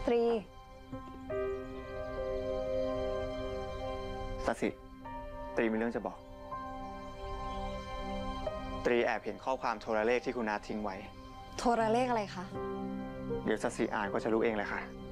ตรีสัสิตรีมีเรื่องจะบอกตรีแอบเห็นข้อความโทรเลขที่คุณนาทิ้งไว้โทรเลขอะไรคะเดี๋ยวสัสิอ่านก็จะรู้เองเลยค่ะ